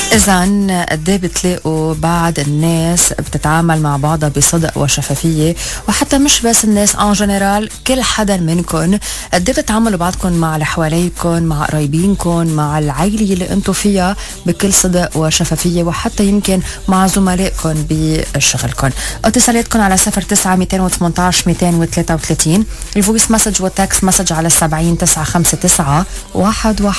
إذن قد ايه بتلاقوا بعض الناس بتتعامل مع بعضها بصدق وشفافية، وحتى مش بس الناس ان جنرال، كل حدا منكم قد ايه بتتعاملوا بعضكم مع اللي حواليكم، مع قرايبينكم، مع العائلة اللي انتم فيها بكل صدق وشفافية، وحتى يمكن مع زملائكم بشغلكم. اتصالاتكم على 09 218 233، الفويس مسج والتكست مسج على 70 959 11.